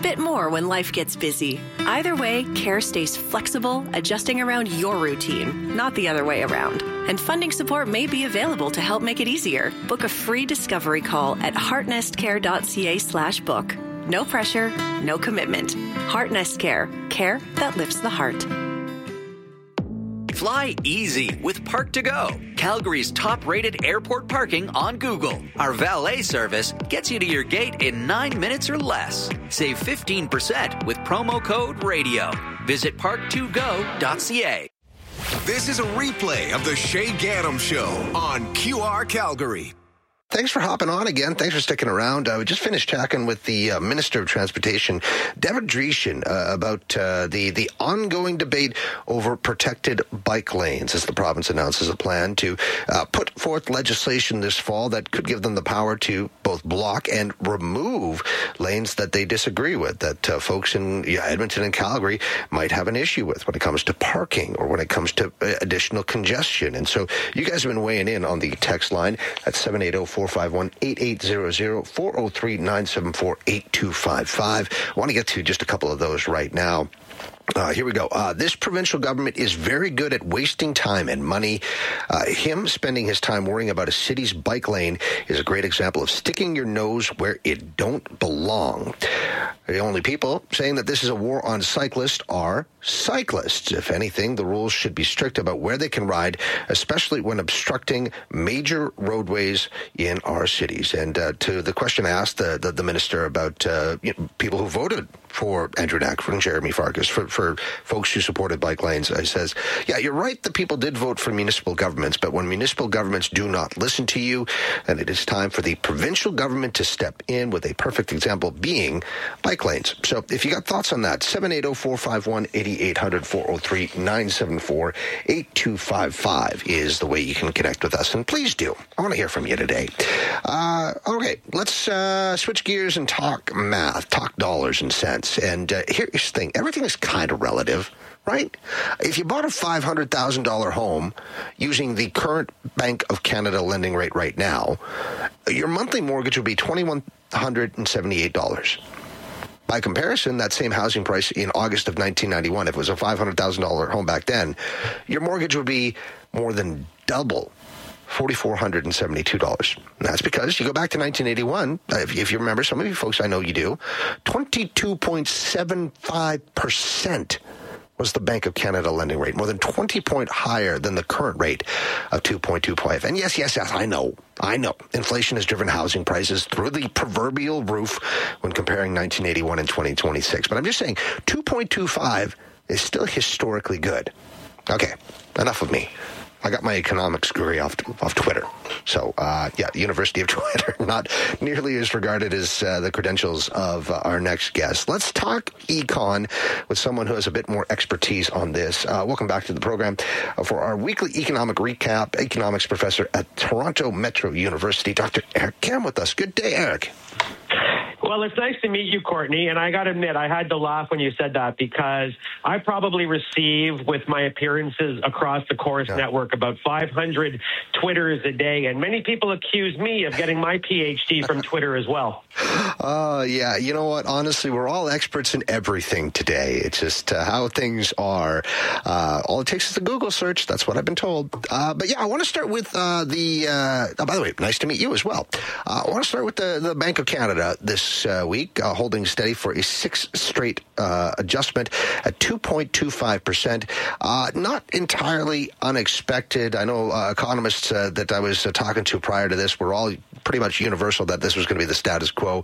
bit more when life gets busy. Either way, Care stays flexible, adjusting around your routine, not the other way around. And funding support may be available to help make it easier. Book a free discovery call at heartnestcare.ca/book. No pressure, no commitment. Heartnest Care. Care that lifts the heart. Fly easy with Park2Go, Calgary's top-rated airport parking on Google. Our valet service gets you to your gate in 9 minutes or less. Save 15% with promo code RADIO. Visit park2go.ca. This is a replay of the Shay Gaddam Show on QR Calgary. Thanks for hopping on again. Thanks for sticking around. We just finished talking with the Minister of Transportation, David Dreeshen, about the ongoing debate over protected bike lanes, as the province announces a plan to put forth legislation this fall that could give them the power to both block and remove lanes that they disagree with, that folks in Edmonton and Calgary might have an issue with when it comes to parking or when it comes to additional congestion. And so you guys have been weighing in on the text line at 780-451-8800, 403-974-8255. I want to get to just a couple of those right now. Here we go. This provincial government is very good at wasting time and money. Him spending his time worrying about a city's bike lane is a great example of sticking your nose where it don't belong. The only people saying that this is a war on cyclists are cyclists. If anything, the rules should be strict about where they can ride, especially when obstructing major roadways in our cities. And to the question I asked the minister about people who voted for Andrew Knackford and Jeremy Farkas, for folks who supported bike lanes, I says, yeah, you're right that people did vote for municipal governments, but when municipal governments do not listen to you, then it is time for the provincial government to step in, with a perfect example being bike lanes. So if you got thoughts on that, 780-451-8800, 403-974-8255 is the way you can connect with us. And please do. I want to hear from you today. Okay, let's switch gears and talk math, talk dollars and cents. And here's the thing. Everything is kind of relative, right? If you bought a $500,000 home using the current Bank of Canada lending rate right now, your monthly mortgage would be $2,178. By comparison, that same housing price in August of 1991, if it was a $500,000 home back then, your mortgage would be more than double, $4,472. And that's because you go back to 1981, if you remember, some of you folks, I know you do, 22.75% was the Bank of Canada lending rate, more than 20 points higher than the current rate of 2.25. And yes, I know. Inflation has driven housing prices through the proverbial roof when comparing 1981 and 2026. But I'm just saying, 2.25 is still historically good. Okay, enough of me. I got my economics degree off Twitter. So, the University of Twitter, not nearly as regarded as the credentials of our next guest. Let's talk econ with someone who has a bit more expertise on this. Welcome back to the program for our weekly economic recap, economics professor at Toronto Metro University, Dr. Eric Kam with us. Good day, Eric. Well, it's nice to meet you, Courtney. And I got to admit, I had to laugh when you said that, because I probably receive, with my appearances across the Chorus Network, about 500 Twitters a day. And many people accuse me of getting my PhD from Twitter as well. Yeah. You know what? Honestly, we're all experts in everything today. It's just how things are. All it takes is a Google search. That's what I've been told. But yeah, I want to start with by the way, nice to meet you as well. I want to start with the Bank of Canada this week, holding steady for a sixth straight adjustment at 2.25%. Not entirely unexpected. I know economists that I was talking to prior to this were all pretty much universal that this was going to be the status quo.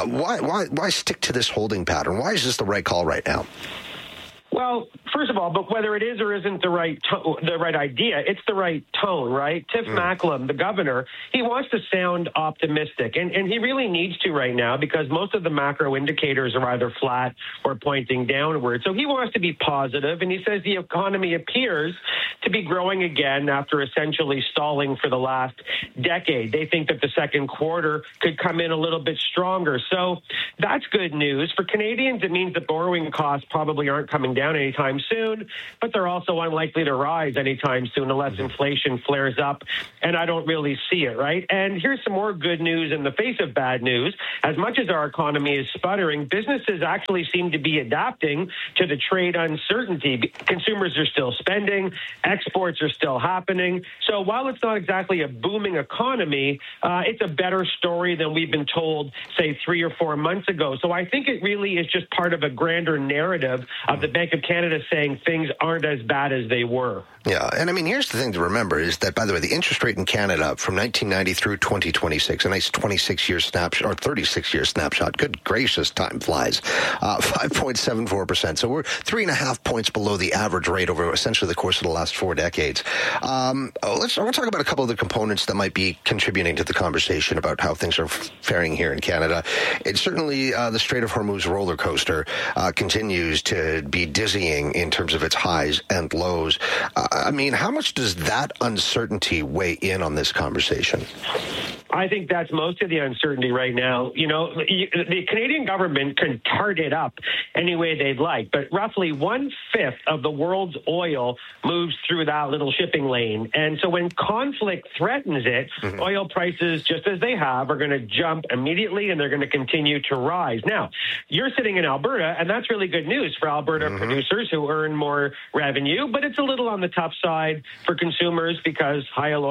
Why stick to this holding pattern? Why is this the right call right now? Well, first of all, but whether it is or isn't the right idea, it's the right tone, right? Tiff Macklem, the governor, he wants to sound optimistic, and he really needs to right now, because most of the macro indicators are either flat or pointing downward. So he wants to be positive, and he says the economy appears to be growing again after essentially stalling for the last decade. They think that the second quarter could come in a little bit stronger. So that's good news. For Canadians, it means that borrowing costs probably aren't coming down down anytime soon, but they're also unlikely to rise anytime soon unless inflation flares up, and I don't really see it, right? And here's some more good news in the face of bad news. As much as our economy is sputtering, businesses actually seem to be adapting to the trade uncertainty. Consumers are still spending, exports are still happening. So while it's not exactly a booming economy, it's a better story than we've been told, say, 3 or 4 months ago. So I think it really is just part of a grander narrative of the Bank of Canada saying things aren't as bad as they were. Yeah, and I mean, here's the thing to remember is that, by the way, the interest rate in Canada from 1990 through 2026, a nice 26-year snapshot, or 36-year snapshot, good gracious, time flies, 5.74%. So we're 3.5 points below the average rate over essentially the course of the last 4 decades. I want to talk about a couple of the components that might be contributing to the conversation about how things are faring here in Canada. It's certainly the Strait of Hormuz roller coaster continues to be dizzying in terms of its highs and lows. I mean, how much does that uncertainty weigh in on this conversation? I think that's most of the uncertainty right now. You know, the Canadian government can tart it up any way they'd like, but roughly 1/5 of the world's oil moves through that little shipping lane. And so when conflict threatens it, oil prices, just as they have, are going to jump immediately and they're going to continue to rise. Now, you're sitting in Alberta, and that's really good news for Alberta producers who earn more revenue, but it's a little on the tough side for consumers because higher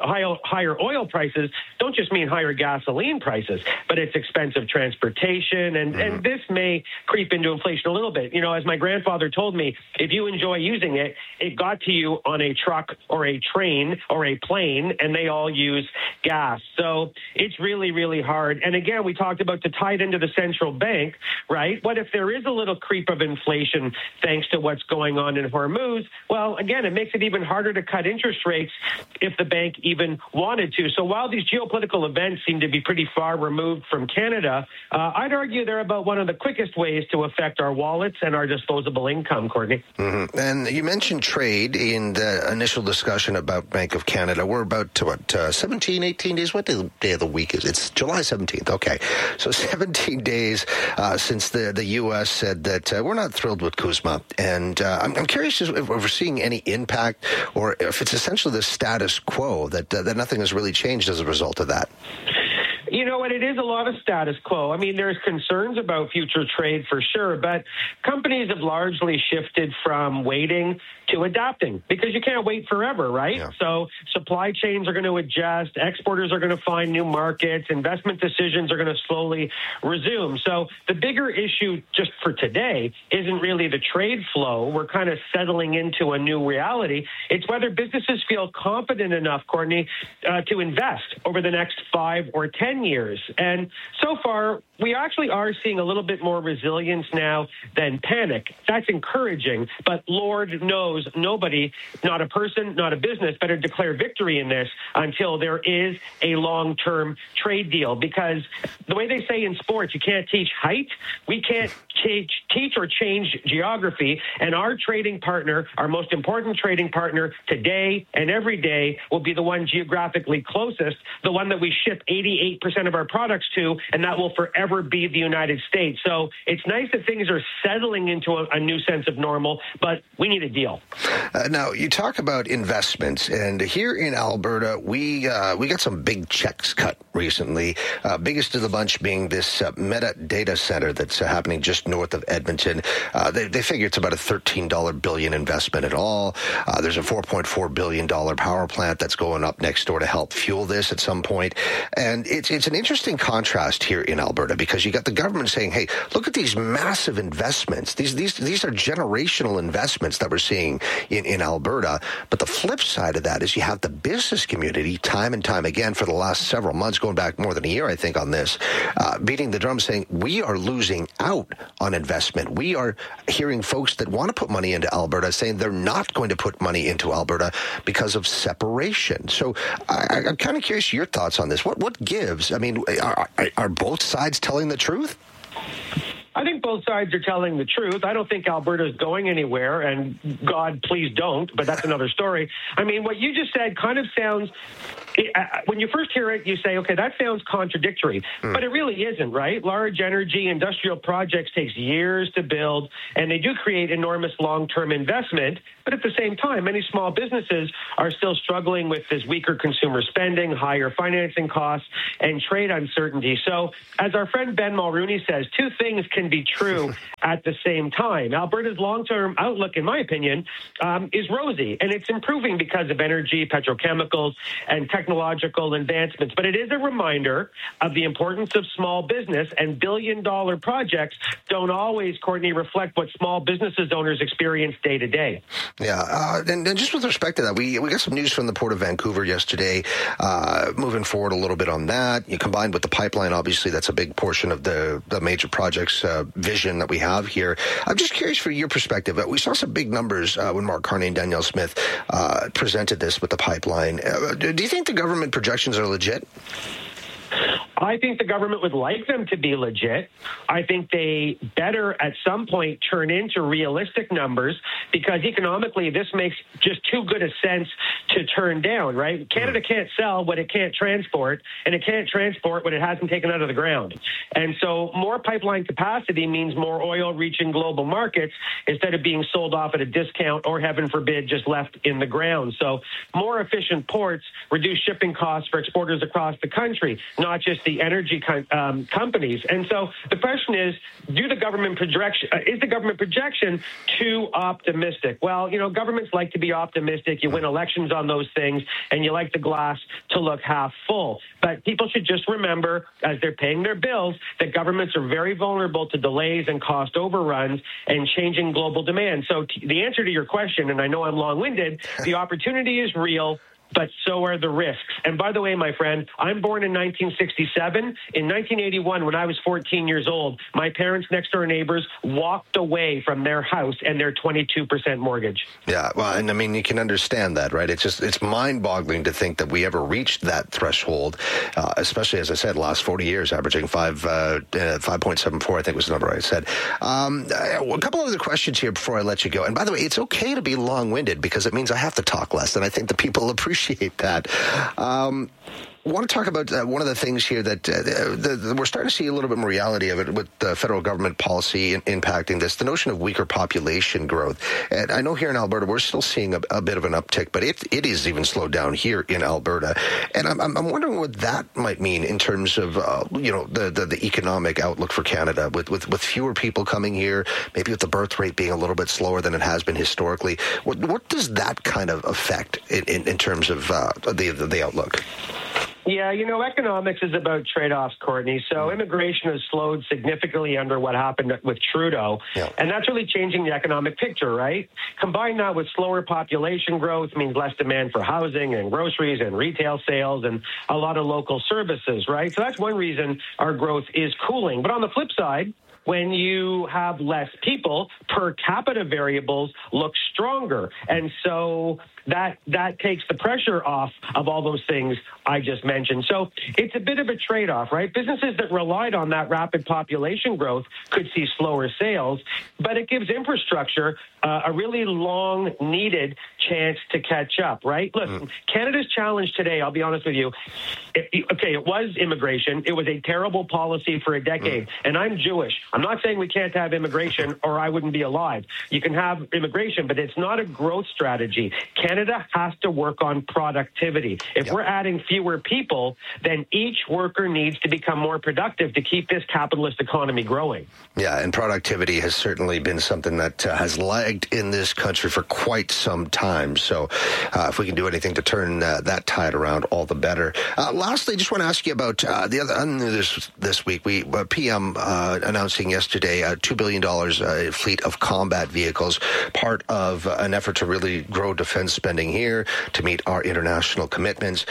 oil prices don't just mean higher gasoline prices, but it's expensive transportation, and this may creep into inflation a little bit. You know, as my grandfather told me, if you enjoy using it, it got to you on a truck or a train or a plane, and they all use gas. So it's really, really hard. And again, we talked about to tie it into the central bank, right? What if there is a little creep of inflation thanks to what's going on in Hormuz? Well, again, it makes it even harder to cut interest rates if the bank even wanted to. So while these geopolitical events seem to be pretty far removed from Canada, I'd argue they're about one of the quickest ways to affect our wallets and our disposable income, Courtney. And you mentioned trade in the initial discussion about Bank of Canada. We're about, 17, 18 days? What day of the week is it? It's July 17th. Okay. So 17 days since the U.S. said that we're not thrilled with CUSMA. And I'm curious if we're seeing any impact or if it's essentially the status quo, that nothing has really changed as a result of that. You know what? It is a lot of status quo. I mean, there's concerns about future trade for sure, but companies have largely shifted from waiting to adapting because you can't wait forever, right? Yeah. So supply chains are going to adjust, exporters are going to find new markets, investment decisions are going to slowly resume. So the bigger issue just for today isn't really the trade flow. We're kind of settling into a new reality. It's whether businesses feel confident enough, Courtney, to invest over the next 5 or 10 years. And so far, we actually are seeing a little bit more resilience now than panic. That's encouraging, but Lord knows nobody, not a person, not a business, better declare victory in this until there is a long-term trade deal. Because the way they say in sports, you can't teach height. We can't teach or change geography. And our trading partner, our most important trading partner today and every day, will be the one geographically closest, the one that we ship 88% of our products to, and that will forever be the United States. So it's nice that things are settling into a new sense of normal, but we need a deal. Now, you talk about investments, and here in Alberta, we got some big checks cut recently. Biggest of the bunch being this Meta data center that's happening just north of Edmonton. They figure it's about a $13 billion investment in all. There's a $4.4 billion power plant that's going up next door to help fuel this at some point. And it's an interesting contrast here in Alberta because you got the government saying, hey, look at these massive investments. These are generational investments that we're seeing in Alberta. But the flip side of that is you have the business community time and time again for the last several months, going back more than a year, I think, on this, beating the drum saying we are losing out on investment. We are hearing folks that want to put money into Alberta saying they're not going to put money into Alberta because of separation. So I'm kind of curious your thoughts on this. What gives? I mean, are both sides telling the truth? I think both sides are telling the truth. I don't think Alberta is going anywhere, and God, please don't, but that's another story. I mean, what you just said kind of sounds when you first hear it, you say, okay, that sounds contradictory, but it really isn't, right? Large energy industrial projects takes years to build, and they do create enormous long-term investment. But at the same time, many small businesses are still struggling with this weaker consumer spending, higher financing costs, and trade uncertainty. So as our friend Ben Mulrooney says, two things can be true at the same time. Alberta's long-term outlook, in my opinion, is rosy, and it's improving because of energy, petrochemicals, and technological advancements. But it is a reminder of the importance of small business, and billion-dollar projects don't always, Courtney, reflect what small businesses owners experience day to day. Yeah, and just with respect to that, we got some news from the Port of Vancouver yesterday, moving forward a little bit on that. You combined with the pipeline, obviously, that's a big portion of the major projects vision that we have here. I'm just curious for your perspective. We saw some big numbers when Mark Carney and Danielle Smith presented this with the pipeline. Do you think the government projections are legit? I think the government would like them to be legit. I think they better at some point turn into realistic numbers, because economically this makes just too good a sense to turn down, right? Canada can't sell what it can't transport, and it can't transport what it hasn't taken out of the ground. And so more pipeline capacity means more oil reaching global markets instead of being sold off at a discount or, heaven forbid, just left in the ground. So more efficient ports reduce shipping costs for exporters across the country, not just the energy companies. And so the question is, is the government projection too optimistic? Well, governments like to be optimistic. You win elections on those things, and you like the glass to look half full. But people should just remember, as they're paying their bills, that governments are very vulnerable to delays and cost overruns and changing global demand. So the answer to your question, and I know I'm long-winded, the opportunity is real, but so are the risks. And by the way, my friend, I'm born in 1967. In 1981, when I was 14 years old, my parents' next-door neighbors walked away from their house and their 22% mortgage. Yeah, well, and I mean, you can understand that, right? It's mind-boggling to think that we ever reached that threshold, especially, as I said, last 40 years, averaging 5.74, I think was the number I said. A couple other questions here before I let you go. And by the way, it's okay to be long-winded, because it means I have to talk less, and I think the people appreciate that. I want to talk about one of the things here that we're starting to see a little bit more reality of it with the federal government policy impacting this, the notion of weaker population growth. And I know here in Alberta, we're still seeing a bit of an uptick, but it is even slowed down here in Alberta. And I'm wondering what that might mean in terms of, the economic outlook for Canada with fewer people coming here, maybe with the birth rate being a little bit slower than it has been historically. What does that kind of affect in terms of the outlook? Yeah, economics is about trade-offs, Courtney. So immigration has slowed significantly under what happened with Trudeau, and that's really changing the economic picture, right? Combine that with slower population growth means less demand for housing and groceries and retail sales and a lot of local services, right? So that's one reason our growth is cooling. But on the flip side, when you have less people, per capita variables look stronger. And so that takes the pressure off of all those things I just mentioned. So it's a bit of a trade-off, right? Businesses that relied on that rapid population growth could see slower sales, but it gives infrastructure a really long-needed chance to catch up, right? Look, Canada's challenge today, I'll be honest with you, it was immigration. It was a terrible policy for a decade, and I'm Jewish. I'm not saying we can't have immigration or I wouldn't be alive. You can have immigration, but it's not a growth strategy. Canada has to work on productivity. If we're adding fewer people, then each worker needs to become more productive to keep this capitalist economy growing. Yeah, and productivity has certainly been something that has lagged in this country for quite some time. So if we can do anything to turn that tide around, all the better. Lastly, I just want to ask you about the other news this week. PM announcing yesterday a $2 billion fleet of combat vehicles, part of an effort to really grow defense spending here to meet our international commitments.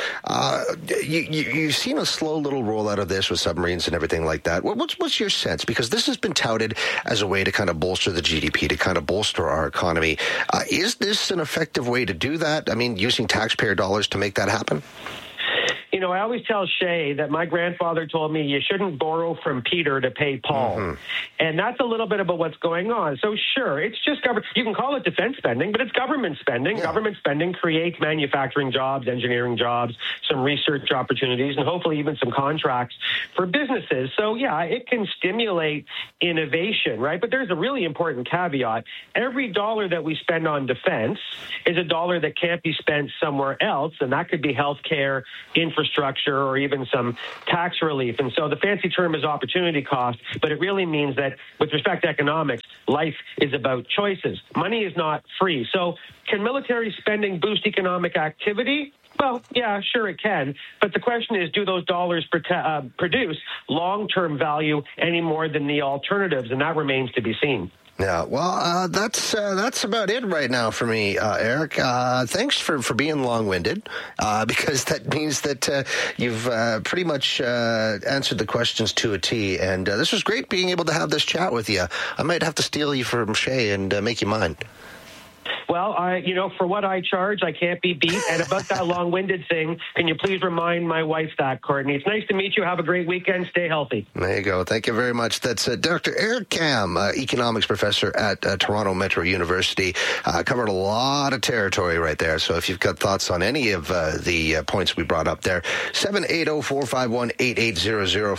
You've seen a slow little rollout of this with submarines and everything like that. What's your sense? Because this has been touted as a way to kind of bolster the GDP, to kind of bolster our economy. Is this an effective way to do that? I mean, using taxpayer dollars to make that happen? I always tell Shay that my grandfather told me you shouldn't borrow from Peter to pay Paul. Mm-hmm. And that's a little bit about what's going on. So sure, it's just government. You can call it defense spending, but it's government spending. Yeah. Government spending creates manufacturing jobs, engineering jobs, some research opportunities, and hopefully even some contracts for businesses. So yeah, it can stimulate innovation, right? But there's a really important caveat. Every dollar that we spend on defense is a dollar that can't be spent somewhere else, and that could be healthcare, infrastructure, or even some tax relief. And so the fancy term is opportunity cost, but it really means that with respect to economics, life is about choices. Money is not free. So can military spending boost economic activity? Well, yeah, sure it can. But the question is, do those dollars produce long-term value any more than the alternatives? And that remains to be seen. Yeah, well, that's about it right now for me, Eric. Thanks for being long-winded, because that means that you've pretty much answered the questions to a T. And this was great being able to have this chat with you. I might have to steal you from Shay and make you mine. Well, for what I charge, I can't be beat. And about that long-winded thing, can you please remind my wife that, Courtney? It's nice to meet you. Have a great weekend. Stay healthy. There you go. Thank you very much. That's Dr. Eric Kam, economics professor at Toronto Metro University. Covered a lot of territory right there. So if you've got thoughts on any of the points we brought up there, 780-451-8800,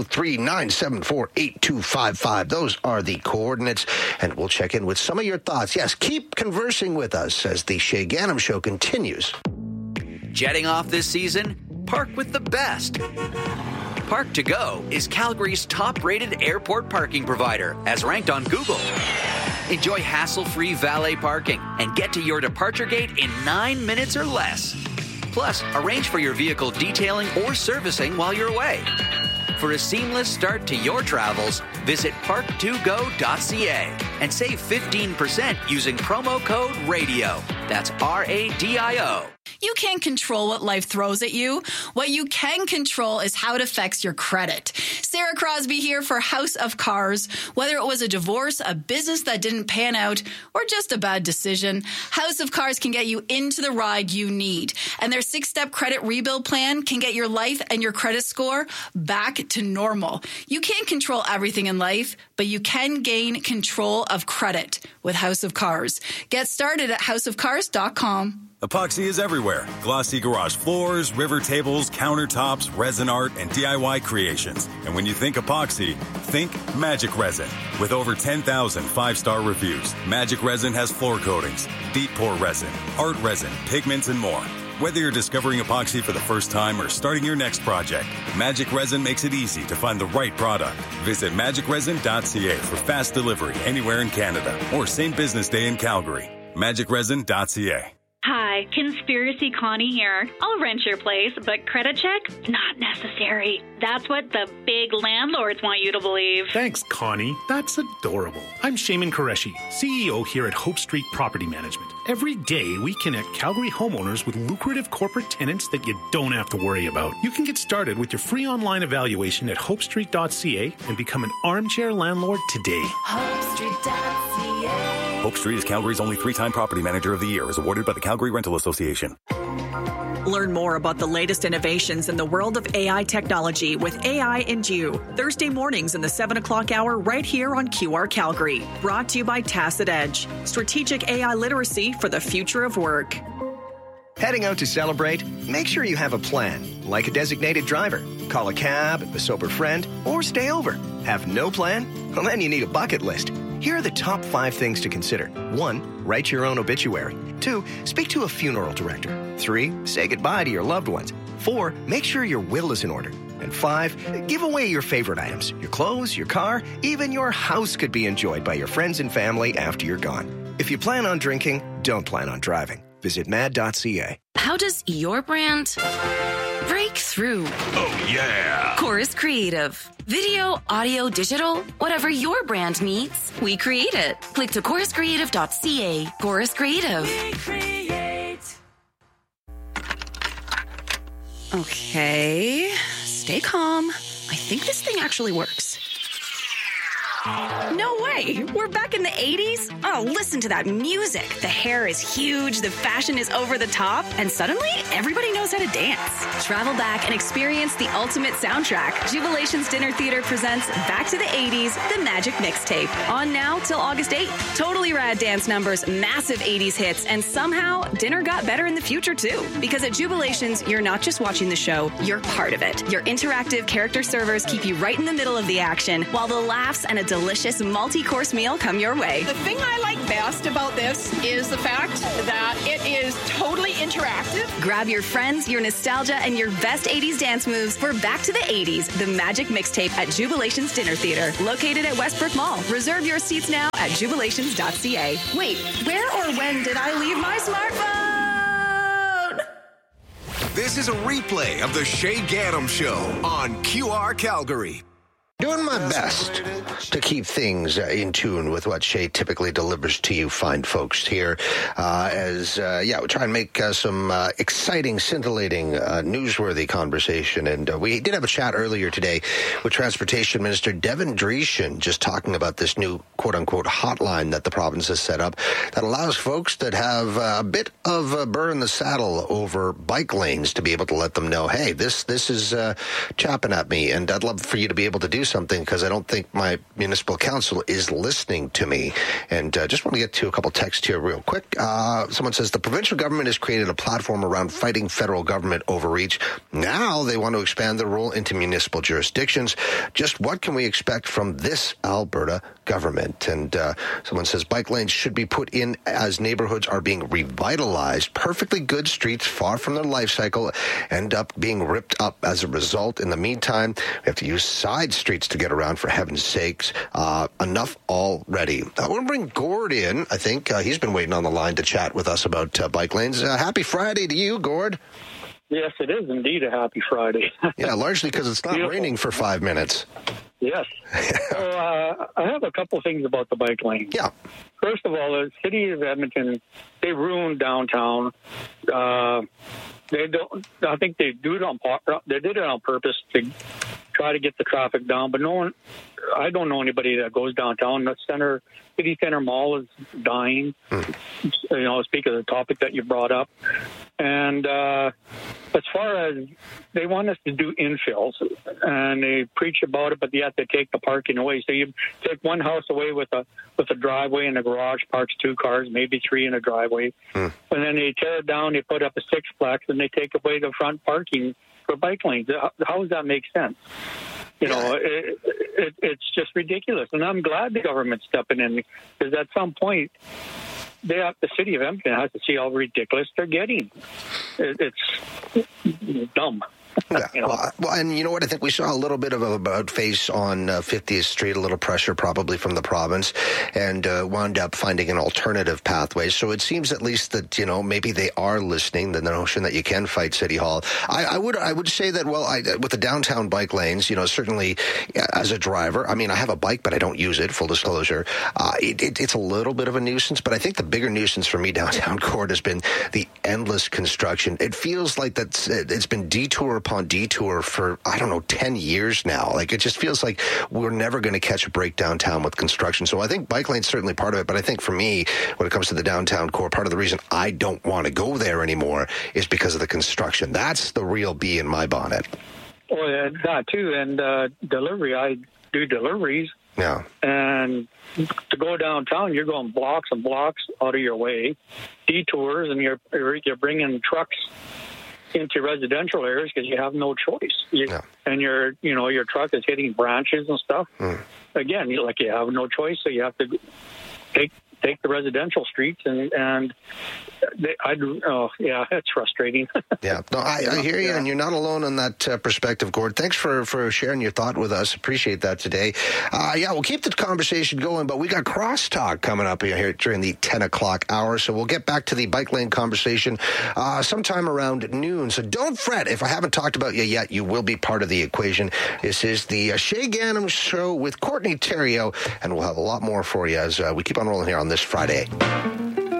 403-974-8255. Those are the coordinates, and we'll check in with some of your thoughts. Yes, keep conversing with us as the Shay Ganem Show continues. Jetting off this season? Park with the best. Park to Go is Calgary's top-rated airport parking provider, as ranked on Google. Enjoy hassle-free valet parking and get to your departure gate in 9 minutes or less. Plus, arrange for your vehicle detailing or servicing while you're away. For a seamless start to your travels, visit park2go.ca and save 15% using promo code RADIO. That's RADIO. You can't control what life throws at you. What you can control is how it affects your credit. Sarah Crosby here for House of Cars. Whether it was a divorce, a business that didn't pan out, or just a bad decision, House of Cars can get you into the ride you need. And their 6-step credit rebuild plan can get your life and your credit score back to normal. You can't control everything in life, but you can gain control of credit with House of Cars. Get started at houseofcars.com. Epoxy is everywhere. Glossy garage floors, river tables, countertops, resin art, and DIY creations. And when you think epoxy, think Magic Resin. With over 10,000 5-star reviews, Magic Resin has floor coatings, deep pour resin, art resin, pigments, and more. Whether you're discovering epoxy for the first time or starting your next project, Magic Resin makes it easy to find the right product. Visit magicresin.ca for fast delivery anywhere in Canada or same business day in Calgary. magicresin.ca. Hi, Conspiracy Connie here. I'll rent your place, but credit check? Not necessary. That's what the big landlords want you to believe. Thanks, Connie. That's adorable. I'm Shayman Qureshi, CEO here at Hope Street Property Management. Every day, we connect Calgary homeowners with lucrative corporate tenants that you don't have to worry about. You can get started with your free online evaluation at hopestreet.ca and become an armchair landlord today. hopestreet.ca. Hope Street is Calgary's only 3-time Property Manager of the Year, as awarded by the Calgary Rental Association. Learn more about the latest innovations in the world of AI technology with AI and You. Thursday mornings in the 7 o'clock hour right here on QR Calgary. Brought to you by Tacit Edge. Strategic AI literacy for the future of work. Heading out to celebrate? Make sure you have a plan, like a designated driver. Call a cab, a sober friend, or stay over. Have no plan? Well, then you need a bucket list. Here are the top 5 things to consider. 1, write your own obituary. 2, speak to a funeral director. 3, say goodbye to your loved ones. 4, make sure your will is in order. And 5, give away your favorite items. Your clothes, your car, even your house could be enjoyed by your friends and family after you're gone. If you plan on drinking, don't plan on driving. Visit mad.ca. How does your brand break through? Oh, yeah. Chorus Creative. Video, audio, digital, whatever your brand needs, we create it. Click to choruscreative.ca. Chorus Creative. We create. Okay, stay calm. I think this thing actually works. No way. We're back in the 80s? Oh, listen to that music. The hair is huge, the fashion is over the top, and suddenly everybody knows how to dance. Travel back and experience the ultimate soundtrack. Jubilation's Dinner Theater presents Back to the 80s, The Magic Mixtape. On now till August 8th. Totally rad dance numbers, massive 80s hits, and somehow dinner got better in the future too. Because at Jubilations, you're not just watching the show, you're part of it. Your interactive character servers keep you right in the middle of the action, while the laughs and a delicious multi-course meal come your way. The thing I like best about this is the fact that it is totally interactive. Grab your friends, your nostalgia, and your best 80s dance moves for Back to the 80s, The Magic Mixtape at Jubilation's Dinner Theater, located at Westbrook Mall. Reserve your seats now at jubilations.ca. Wait, where or when did I leave my smartphone? This is a replay of the Shay Gaddam Show on QR Calgary. Doing my best to keep things in tune with what Shay typically delivers to you fine folks here we try and make some exciting, scintillating, newsworthy conversation. And we did have a chat earlier today with Transportation Minister Devin Dreeshen, just talking about this new quote-unquote hotline that the province has set up that allows folks that have a bit of a burr in the saddle over bike lanes to be able to let them know, hey, this is chapping at me, and I'd love for you to be able to do something because I don't think my municipal council is listening to me. And just want to get to a couple texts here real quick. Someone says the provincial government has created a platform around fighting federal government overreach. Now they want to expand their role into municipal jurisdictions. Just what can we expect from this Alberta government? And someone says bike lanes should be put in as neighborhoods are being revitalized. Perfectly good streets far from their life cycle end up being ripped up as a result. In the meantime, we have to use side streets to get around, for heaven's sakes. Enough already. I want to bring Gord in. I think he's been waiting on the line to chat with us about bike lanes. Happy Friday to you, Gord. Yes, it is indeed a happy Friday. Yeah, largely because it's not raining for 5 minutes. Yes. So I have a couple things about the bike lane. Yeah. First of all, the city of Edmonton, they ruined downtown. They don't. I think they do it on. They did it on purpose to try to get the traffic down. But no one. I don't know anybody that goes downtown. The city center mall is dying. Speak of the topic that you brought up. And as far as they want us to do infills, and they preach about it, but they have to take the parking away. So you take one house away with a driveway and a garage, parks 2 cars, maybe 3 in a driveway, and then they tear it down. They put up a sixplex, and they take away the front parking for bike lanes. How does that make sense? It's just ridiculous. And I'm glad the government's stepping in, because at some point, the city of Edmonton has to see how ridiculous they're getting. It's dumb. Yeah. Well, and you know what? I think we saw a little bit of a about face on 50th Street, a little pressure probably from the province, and wound up finding an alternative pathway. So it seems at least that, maybe they are listening, the notion that you can fight City Hall. I would say that, with the downtown bike lanes, certainly as a driver, I mean, I have a bike, but I don't use it, full disclosure. It's a little bit of a nuisance, but I think the bigger nuisance for me downtown court has been the endless construction. It feels like it's been detour upon detour for, 10 years now. Like, it just feels like we're never going to catch a break downtown with construction. So I think bike lane's certainly part of it, but I think for me, when it comes to the downtown core, part of the reason I don't want to go there anymore is because of the construction. That's the real bee in my bonnet. Well, yeah, that too. And delivery, I do deliveries. Yeah. And to go downtown, you're going blocks and blocks out of your way, detours, and you're bringing trucks into residential areas because you have no choice. And your truck is hitting branches and stuff. Again, you have no choice, so you have to take the residential streets, and it's frustrating. Yeah, no, I hear you, and you're not alone on that perspective, Gord. Thanks for sharing your thought with us. Appreciate that today. We'll keep the conversation going, but we got crosstalk coming up here during the 10 o'clock hour, so we'll get back to the bike lane conversation sometime around noon. So don't fret. If I haven't talked about you yet, you will be part of the equation. This is the Shay Gaddam Show with Courtney Theriault, and we'll have a lot more for you as we keep on rolling here on this Friday.